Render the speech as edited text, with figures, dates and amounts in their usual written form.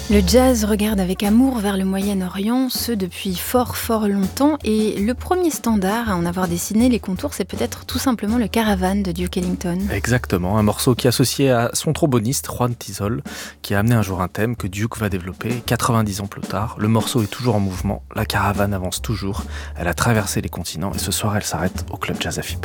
Le jazz regarde avec amour vers le Moyen-Orient, ce depuis fort longtemps, et le premier standard à en avoir dessiné les contours, c'est peut-être tout simplement le Caravane de Duke Ellington. Exactement, un morceau qui est associé à son tromboniste Juan Tisol, qui a amené un jour un thème que Duke va développer 90 ans plus tard. Le morceau est toujours en mouvement, la caravane avance toujours, elle a traversé les continents et ce soir elle s'arrête au Club Jazz Afib.